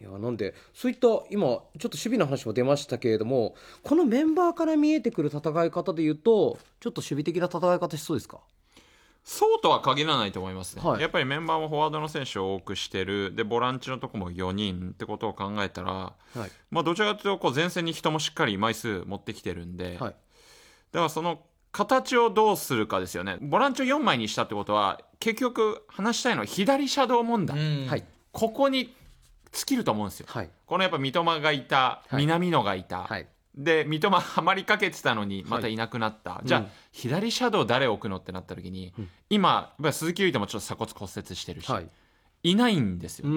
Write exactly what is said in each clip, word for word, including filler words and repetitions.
いやなんでそういった今ちょっと守備の話も出ましたけれども、このメンバーから見えてくる戦い方でいうとちょっと守備的な戦い方しそうですか？ そうとは限らないと思いますね、 はい、 やっぱりメンバーもフォワードの選手を多くしてるでボランチのとこもよにんってことを考えたら、はいまあ、どちらかというとこう前線に人もしっかり枚数持ってきてるんで、はい、だからその形をどうするかですよね。ボランチをよんまいにしたってことは結局話したいのは左シャドウ問題、うんはい、ここに尽きると思うんですよ、はい、このやっぱ三笘がいた、はい、南野がいた、はい、で三笘はまりかけてたのにまたいなくなった、はい、じゃあ、うん、左シャドウ誰置くのってなった時に、うん、今鈴木唯人もちょっと鎖骨骨折してるし、はい、いないんですよ、うん、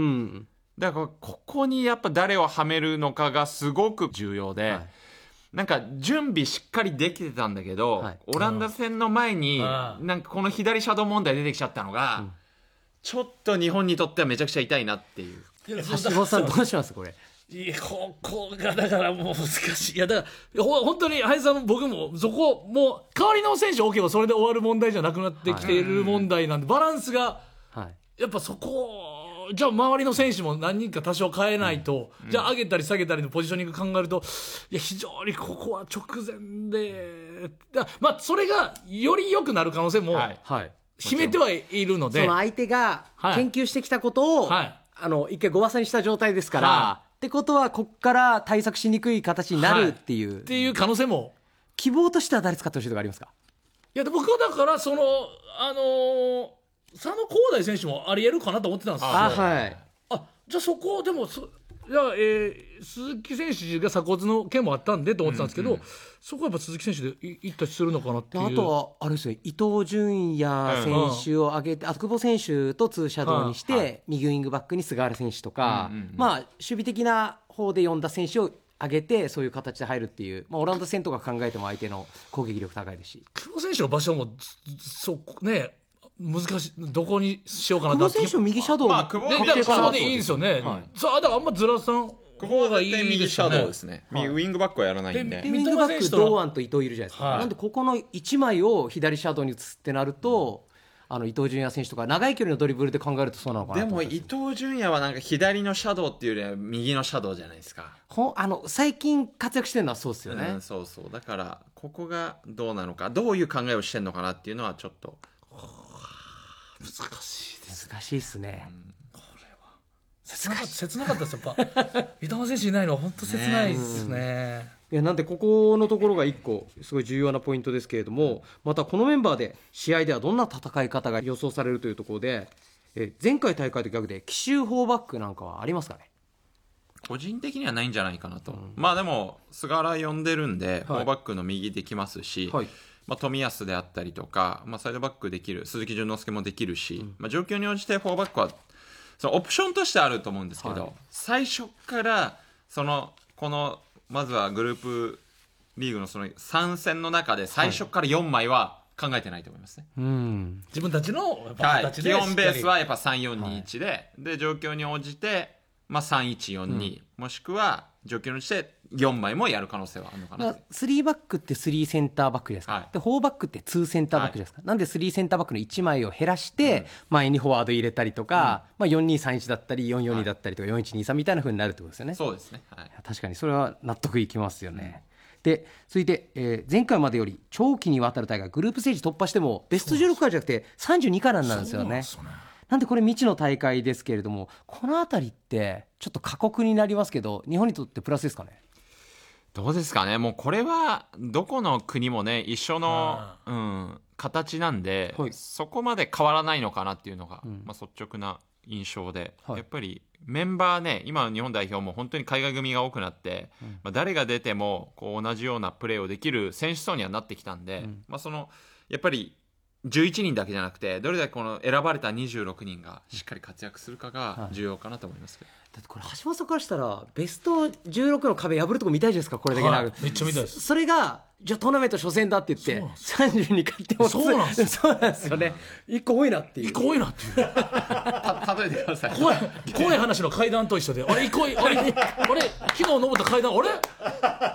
だからここにやっぱ誰をはめるのかがすごく重要で、はい、なんか準備しっかりできてたんだけど、はい、オランダ戦の前になんかこの左シャドウ問題出てきちゃったのが、うん、ちょっと日本にとってはめちゃくちゃ痛いなっていう。 橋本さんどうしますこれ？ いやここがだからもう難しい。いやだからほ本当に林さんも僕もそこもう代わりの選手を置けばそれで終わる問題じゃなくなってきている問題なんで、バランスがやっぱそこじゃあ周りの選手も何人か多少変えないと、うん、じゃあ上げたり下げたりのポジショニング考えるといや非常にここは直前でだまあそれがより良くなる可能性も秘めてはいるので、 その相手が研究してきたことを、はいはいあの一回ごわさにした状態ですから、はい、ってことはここから対策しにくい形になるっていう、はい、 っていう可能性も希望としては誰使ってほしいとかありますか？ いや僕はだからそのあのー、佐野皓大選手もありえるかなと思ってたんですよ。 あ、はい、 あじゃあそこでもそいや、えー、鈴木選手が鎖骨の件もあったんでと思ってたんですけど、うんうん、そこはやっぱ鈴木選手でいったりするのかなっていう。 あとはあれですよ伊東純也選手を上げて、うん、あと久保選手とツーシャドウにして、うんはい、右ウイングバックに菅原選手とか、うんうんうん、まあ守備的な方で読んだ選手を上げてそういう形で入るっていう、まあ、オランダ戦とか考えても相手の攻撃力高いですし、 久保選手の場所もそね難しいどこにしようかな久保選手右シャドウ、 まあ、久保はでいいですよね、はい、さあだからあんまずらさん久保は絶対右シャドウですね、はい、ウイングバックはやらないんで、 でウイングバック堂安と伊藤いるじゃないですか、はい、なんでここのいちまいを左シャドウに移すってなると、あの伊東純也選手とか長い距離のドリブルで考えるとそうなのかなと。 でも伊東純也はなんか左のシャドウっていうよりは右のシャドウじゃないですか。 ほあの最近活躍してるのはそうですよね、 うん、そうそうだからここがどうなのかどういう考えをしてるのかなっていうのはちょっと難しいです難しいですね、うん、 これは切なかった切なかったですやっぱ三笘選手いないのは本当切ないですね。 いやなんでここのところがいっこすごい重要なポイントですけれども、またこのメンバーで試合ではどんな戦い方が予想されるというところで、え前回大会と逆で奇襲フォーバックなんかはありますかね？ 個人的にはないんじゃないかなと、うん、まあでも菅原呼んでるんで、はい、フォーバックの右できますし、はいまあ、冨安であったりとか、まあ、サイドバックできる鈴木淳之介もできるし、うんまあ、状況に応じてフォーバックはそのオプションとしてあると思うんですけど、はい、最初からそのこのまずはグループリーグのそのさん戦の中で最初からよんまいは考えてないと思いますね、 はい、うん自分たちの形で、はい、基本ベースはやっぱさんよんにいちで、はい、で状況に応じて、まあ、さんいちよんに、うん、もしくは状況に応じてよんまいもやる可能性はあるのかなと。 スリーバックってスリーセンターバックですか、はい、でフォーバックってツーセンターバックですか、はい、なんでスリーセンターバックのいちまいを減らして前にフォワード入れたりとか、うんまあ、よんにさんいちだったりよんよんにだったりとかよんいちにさんみたいな風になるってことですよね。 そうですね、はい、 確かにそれは納得いきますよね、うん、で続いて、えー、前回までより長期にわたる大会グループステージ突破してもベストじゅうろくからじゃなくてさんじゅうにからなんですよね。なんでこれ未知の大会ですけれども、このあたりってちょっと過酷になりますけど日本にとってプラスですかね？ どうですかね。もうこれはどこの国もね一緒の、うん、形なんで、はい、そこまで変わらないのかなっていうのが、うんまあ、率直な印象で、はい、やっぱりメンバーね今の日本代表も本当に海外組が多くなって、うんまあ、誰が出てもこう同じようなプレーをできる選手層にはなってきたんで、うんまあ、そのやっぱりじゅういちにんだけじゃなくてどれだけこの選ばれたにじゅうろくにんがしっかり活躍するかが重要かなと思いますけど、はいだってこれ橋本さんからしたらベストじゅうろくの壁破るとこ見たいじゃないですか。これだけなる、 はい、めっちゃ見たいです。 それがじゃあトーナメント初戦だって言ってさんじゅうに勝ってもそうなんですよそうなんですよね。いっこ多いなっていういっこ多いなっていうた例えてください。 怖い怖い話の階段と一緒であれいっこあれあれ昨日登った階段あれ